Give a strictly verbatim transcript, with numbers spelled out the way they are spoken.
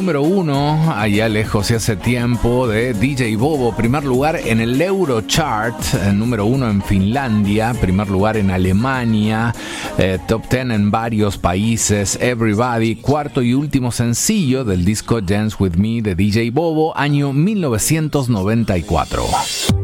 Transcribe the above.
número uno, allá lejos y hace tiempo, de D J Bobo. Primer lugar en el Eurochart, número uno en Finlandia, primer lugar en Alemania, eh, top ten en varios países. Everybody, cuarto y último sencillo del disco Dance With Me de D J Bobo, año mil novecientos noventa y cuatro.